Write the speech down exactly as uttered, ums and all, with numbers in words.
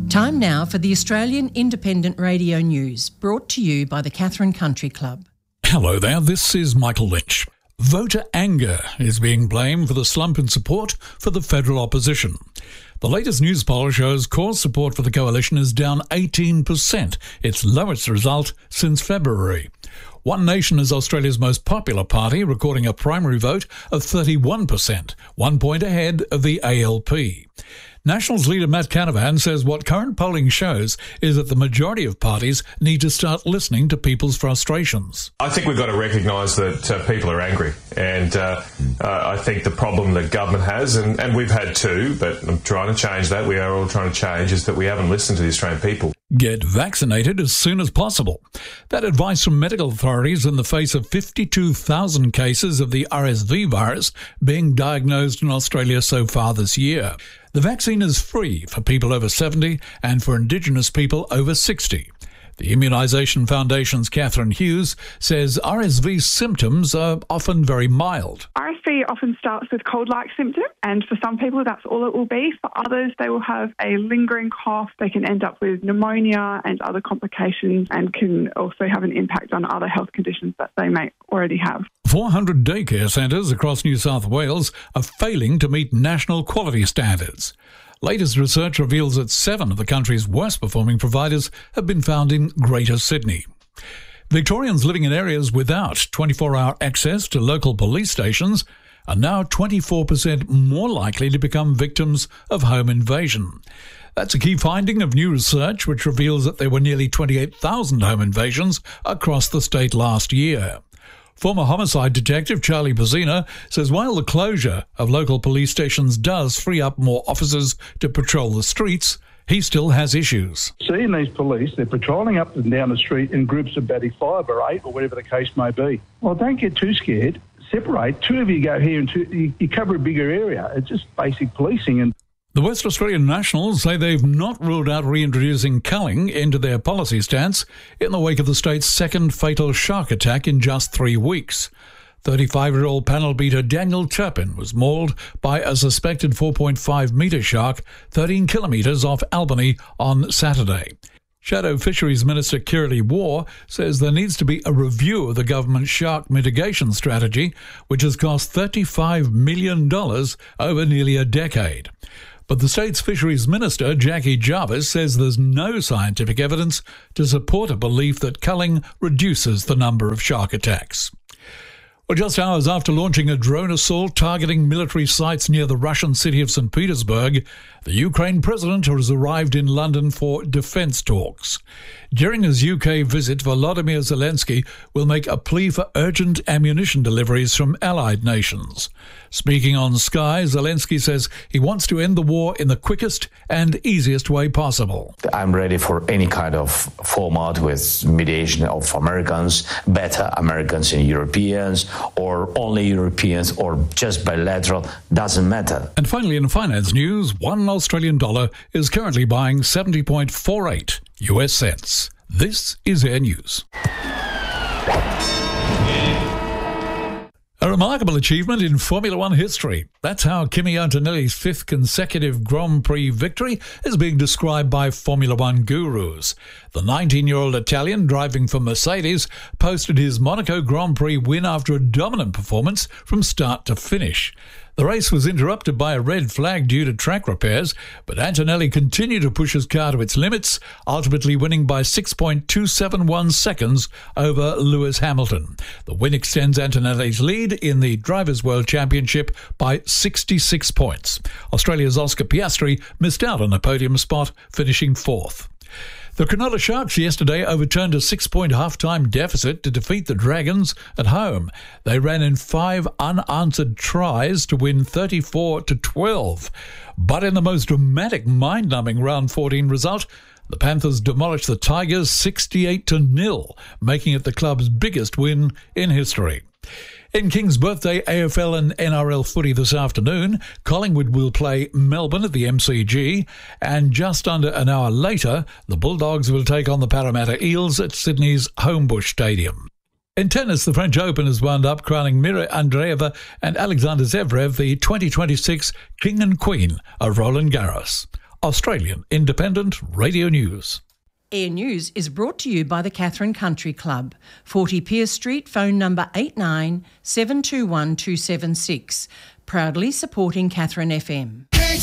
Time now for the Australian Independent Radio News, brought to you by the Catherine Country Club. Hello there, this is Michael Lynch. Voter anger is being blamed for the slump in support for the federal opposition. The latest news poll shows core support for the coalition is down eighteen percent, its lowest result since February. One Nation is Australia's most popular party, recording a primary vote of thirty-one percent, one point ahead of the A L P. Nationals leader Matt Canavan says what current polling shows is that the majority of parties need to start listening to people's frustrations. I think we've got to recognise that uh, people are angry, and uh, uh, I think the problem that government has, and, and we've had too, but I'm trying to change that, we are all trying to change, is that we haven't listened to the Australian people. Get vaccinated as soon as possible. That advice from medical authorities in the face of fifty-two thousand cases of the R S V virus being diagnosed in Australia so far this year. The vaccine is free for people over seventy and for Indigenous people over sixty. The Immunisation Foundation's Catherine Hughes says R S V symptoms are often very mild. R S V often starts with cold-like symptoms, and for some people that's all it will be. For others, they will have a lingering cough. They can end up with pneumonia and other complications, and can also have an impact on other health conditions that they may already have. four hundred daycare centres across New South Wales are failing to meet national quality standards. Latest research reveals that seven of the country's worst-performing providers have been found in Greater Sydney. Victorians living in areas without twenty-four hour access to local police stations are now twenty-four percent more likely to become victims of home invasion. That's a key finding of new research, which reveals that there were nearly twenty-eight thousand home invasions across the state last year. Former homicide detective Charlie Pizzina says while the closure of local police stations does free up more officers to patrol the streets, he still has issues. Seeing these police, they're patrolling up and down the street in groups of about five or eight or whatever the case may be. Well, don't get too scared. Separate. Two of you go here and two, you, you cover a bigger area. It's just basic policing. And the West Australian Nationals say they've not ruled out reintroducing culling into their policy stance in the wake of the state's second fatal shark attack in just three weeks. thirty-five-year-old panel beater Daniel Turpin was mauled by a suspected four point five metre shark thirteen kilometres off Albany on Saturday. Shadow Fisheries Minister Kirralie Waugh says there needs to be a review of the government's shark mitigation strategy, which has cost thirty-five million dollars over nearly a decade. But the state's Fisheries Minister, Jackie Jarvis, says there's no scientific evidence to support a belief that culling reduces the number of shark attacks. Well, just hours after launching a drone assault targeting military sites near the Russian city of Saint Petersburg, the Ukraine president has arrived in London for defence talks. During his U K visit, Volodymyr Zelensky will make a plea for urgent ammunition deliveries from allied nations. Speaking on Sky, Zelensky says he wants to end the war in the quickest and easiest way possible. I'm ready for any kind of format with mediation of Americans, better Americans and Europeans, or only Europeans, or just bilateral, doesn't matter. And finally, in finance news, one Australian dollar is currently buying seventy point four eight U S cents. This is Air News. A remarkable achievement in Formula One history. That's how Kimi Antonelli's fifth consecutive Grand Prix victory is being described by Formula One gurus. The nineteen-year-old Italian driving for Mercedes posted his Monaco Grand Prix win after a dominant performance from start to finish. The race was interrupted by a red flag due to track repairs, but Antonelli continued to push his car to its limits, ultimately winning by six point two seven one seconds over Lewis Hamilton. The win extends Antonelli's lead in the Drivers' World Championship by sixty-six points. Australia's Oscar Piastri missed out on a podium spot, finishing fourth. The Cronulla Sharks yesterday overturned a six-point half-time deficit to defeat the Dragons at home. They ran in five unanswered tries to win thirty-four to twelve. But in the most dramatic, mind-numbing round fourteen result, the Panthers demolished the Tigers sixty-eight to nil, making it the club's biggest win in history. In King's Birthday A F L and N R L footy this afternoon, Collingwood will play Melbourne at the M C G, and just under an hour later, the Bulldogs will take on the Parramatta Eels at Sydney's Homebush Stadium. In tennis, the French Open has wound up, crowning Mira Andreeva and Alexander Zverev the twenty twenty-six King and Queen of Roland Garros. Australian Independent Radio News. Air News is brought to you by the Catherine Country Club, forty Pierce Street, phone number eight nine seven two one two seven six, proudly supporting Catherine F M.